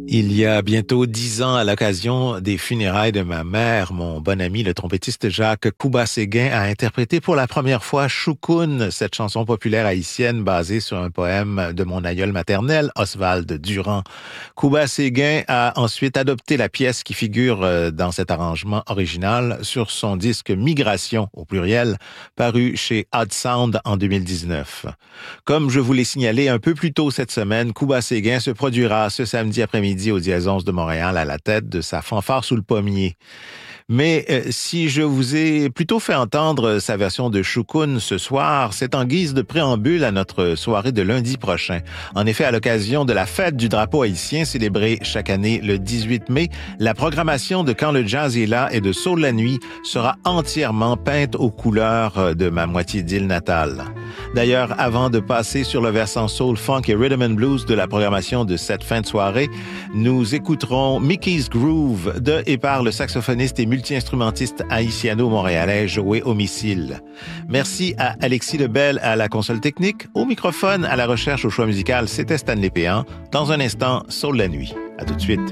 Il y a bientôt 10 ans, à l'occasion des funérailles de ma mère, mon bon ami, le trompettiste Jacques Kouba-Séguin, a interprété pour la première fois Choukoun, cette chanson populaire haïtienne basée sur un poème de mon aïeul maternel, Oswald Durand. Kouba-Séguin a ensuite adopté la pièce qui figure dans cet arrangement original sur son disque Migration, au pluriel, paru chez Odd Sound en 2019. Comme je vous l'ai signalé un peu plus tôt cette semaine, Kouba-Séguin se produira ce samedi après-midi au Diésonce de Montréal à la tête de sa fanfare sous le pommier. Mais si je vous ai plutôt fait entendre sa version de Choukoun ce soir, c'est en guise de préambule à notre soirée de lundi prochain. En effet, à l'occasion de la fête du drapeau haïtien célébrée chaque année le 18 mai, la programmation de Quand le jazz est là et de Soul la nuit sera entièrement peinte aux couleurs de ma moitié d'île natale. D'ailleurs, avant de passer sur le versant soul, funk et rhythm and blues de la programmation de cette fin de soirée, nous écouterons Mickey's Groove de et par le saxophoniste et multi-instrumentiste haïtiano-montréalais Joey Homicile. Merci à Alexis Lebel à la console technique. Au microphone, à la recherche au choix musical, c'était Stanley Péan. Dans un instant, Soul la nuit. À tout de suite.